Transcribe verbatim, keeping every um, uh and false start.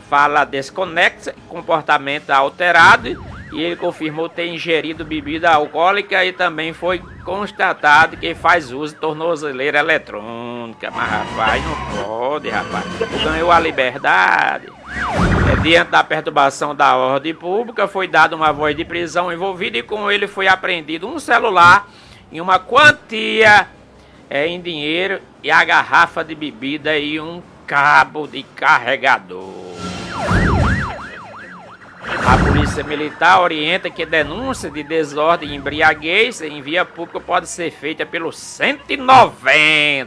fala desconexa, comportamento alterado, e ele confirmou ter ingerido bebida alcoólica e também foi constatado que faz uso de tornozeleira eletrônica. Mas rapaz, não pode, rapaz. Ganhou a liberdade. É, diante da perturbação da ordem pública, foi dada uma voz de prisão envolvida e com ele foi apreendido um celular e uma quantia é, em dinheiro e a garrafa de bebida e um cabo de carregador. A Polícia Militar orienta que denúncia de desordem e embriaguez em via pública pode ser feita pelo cento e noventa.